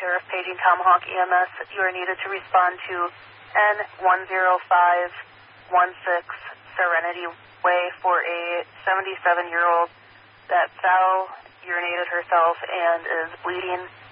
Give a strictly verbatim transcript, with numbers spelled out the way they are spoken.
Sheriff paging Tomahawk E M S. You are needed to respond to N one zero five one six Serenity Way for a seventy-seven-year-old that fell, urinated herself, and is bleeding